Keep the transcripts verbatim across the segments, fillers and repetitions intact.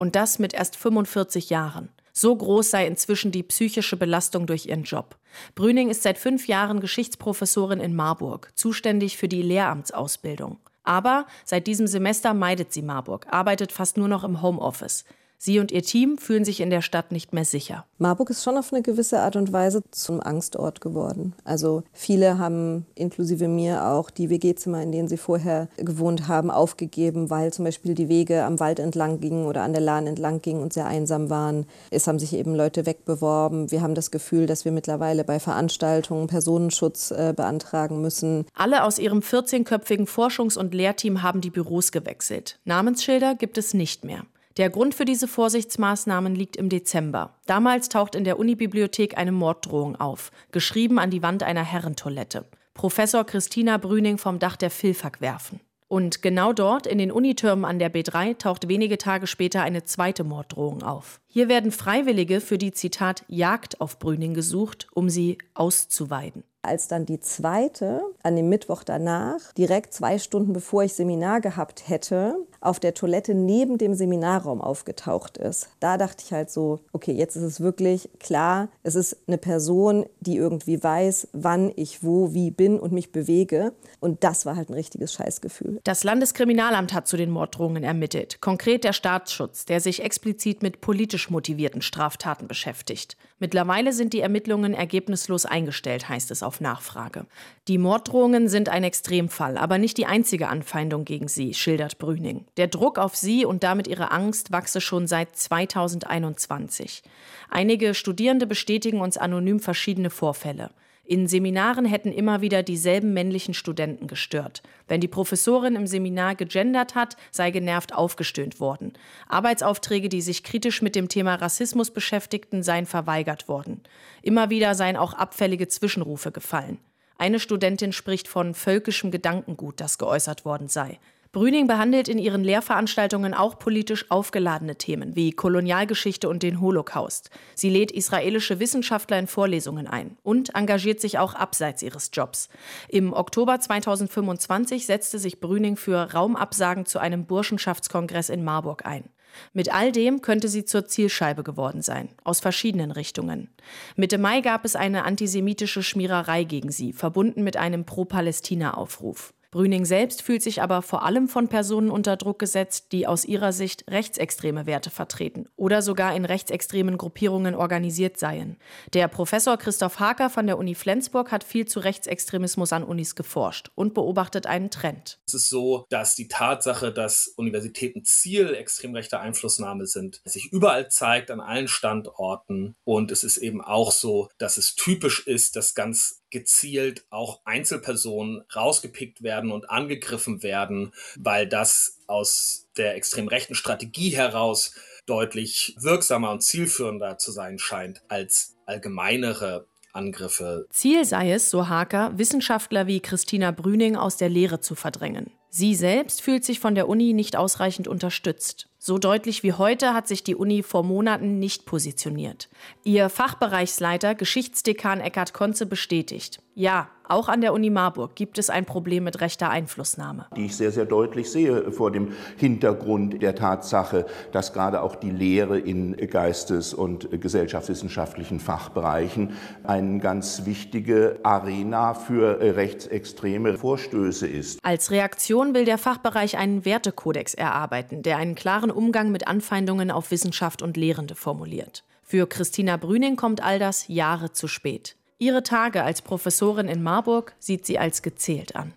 Und das mit erst fünfundvierzig Jahren. So groß sei inzwischen die psychische Belastung durch ihren Job. Brüning ist seit fünf Jahren Geschichtsprofessorin in Marburg, zuständig für die Lehramtsausbildung. Aber seit diesem Semester meidet sie Marburg, arbeitet fast nur noch im Homeoffice. Sie und ihr Team fühlen sich in der Stadt nicht mehr sicher. Marburg ist schon auf eine gewisse Art und Weise zum Angstort geworden. Also viele haben, inklusive mir auch, die W G-Zimmer, in denen sie vorher gewohnt haben, aufgegeben, weil zum Beispiel die Wege am Wald entlang gingen oder an der Lahn entlang gingen und sehr einsam waren. Es haben sich eben Leute wegbeworben. Wir haben das Gefühl, dass wir mittlerweile bei Veranstaltungen Personenschutz äh, beantragen müssen. Alle aus ihrem vierzehnköpfigen Forschungs- und Lehrteam haben die Büros gewechselt. Namensschilder gibt es nicht mehr. Der Grund für diese Vorsichtsmaßnahmen liegt im Dezember. Damals taucht in der Unibibliothek eine Morddrohung auf, geschrieben an die Wand einer Herrentoilette. Professor Christina Brüning vom Dach der Vilfag werfen. Und genau dort, in den Unitürmen an der B drei, taucht wenige Tage später eine zweite Morddrohung auf. Hier werden Freiwillige für die, Zitat, Jagd auf Brüning gesucht, um sie auszuweiden. Als dann die zweite, an dem Mittwoch danach, direkt zwei Stunden bevor ich Seminar gehabt hätte, auf der Toilette neben dem Seminarraum aufgetaucht ist, da dachte ich halt so, okay, jetzt ist es wirklich klar, es ist eine Person, die irgendwie weiß, wann ich wo, wie bin und mich bewege. Und das war halt ein richtiges Scheißgefühl. Das Landeskriminalamt hat zu den Morddrohungen ermittelt. Konkret der Staatsschutz, der sich explizit mit politisch motivierten Straftaten beschäftigt. Mittlerweile sind die Ermittlungen ergebnislos eingestellt, heißt es auf Nachfrage. Die Morddrohungen sind ein Extremfall, aber nicht die einzige Anfeindung gegen sie, schildert Brüning. Der Druck auf sie und damit ihre Angst wachse schon seit zweitausendeinundzwanzig. Einige Studierende bestätigen uns anonym verschiedene Vorfälle. In Seminaren hätten immer wieder dieselben männlichen Studenten gestört. Wenn die Professorin im Seminar gegendert hat, sei genervt aufgestöhnt worden. Arbeitsaufträge, die sich kritisch mit dem Thema Rassismus beschäftigten, seien verweigert worden. Immer wieder seien auch abfällige Zwischenrufe gefallen. Eine Studentin spricht von völkischem Gedankengut, das geäußert worden sei. Brüning behandelt in ihren Lehrveranstaltungen auch politisch aufgeladene Themen wie Kolonialgeschichte und den Holocaust. Sie lädt israelische Wissenschaftler in Vorlesungen ein und engagiert sich auch abseits ihres Jobs. Im Oktober zweitausendfünfundzwanzig setzte sich Brüning für Raumabsagen zu einem Burschenschaftskongress in Marburg ein. Mit all dem könnte sie zur Zielscheibe geworden sein, aus verschiedenen Richtungen. Mitte Mai gab es eine antisemitische Schmiererei gegen sie, verbunden mit einem Pro-Palästina-Aufruf. Brüning selbst fühlt sich aber vor allem von Personen unter Druck gesetzt, die aus ihrer Sicht rechtsextreme Werte vertreten oder sogar in rechtsextremen Gruppierungen organisiert seien. Der Professor Christoph Haker von der Uni Flensburg hat viel zu Rechtsextremismus an Unis geforscht und beobachtet einen Trend. Es ist so, dass die Tatsache, dass Universitäten Ziel extrem rechter Einflussnahme sind, sich überall zeigt, an allen Standorten. Und es ist eben auch so, dass es typisch ist, dass ganz gezielt auch Einzelpersonen rausgepickt werden und angegriffen werden, weil das aus der extrem rechten Strategie heraus deutlich wirksamer und zielführender zu sein scheint als allgemeinere Angriffe. Ziel sei es, so Haker, Wissenschaftler wie Christina Brüning aus der Lehre zu verdrängen. Sie selbst fühlt sich von der Uni nicht ausreichend unterstützt. So deutlich wie heute hat sich die Uni vor Monaten nicht positioniert. Ihr Fachbereichsleiter, Geschichtsdekan Eckhard Konze, bestätigt: Ja, auch an der Uni Marburg gibt es ein Problem mit rechter Einflussnahme. Die ich sehr, sehr deutlich sehe vor dem Hintergrund der Tatsache, dass gerade auch die Lehre in geistes- und gesellschaftswissenschaftlichen Fachbereichen eine ganz wichtige Arena für rechtsextreme Vorstöße ist. Als Reaktion will der Fachbereich einen Wertekodex erarbeiten, der einen klaren Umgang mit Anfeindungen auf Wissenschaft und Lehrende formuliert. Für Christina Brüning kommt all das Jahre zu spät. Ihre Tage als Professorin in Marburg sieht sie als gezählt an.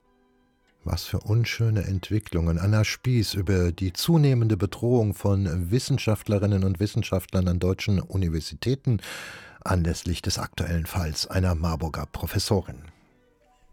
Was für unschöne Entwicklungen. Anna Spieß über die zunehmende Bedrohung von Wissenschaftlerinnen und Wissenschaftlern an deutschen Universitäten anlässlich des aktuellen Falls einer Marburger Professorin.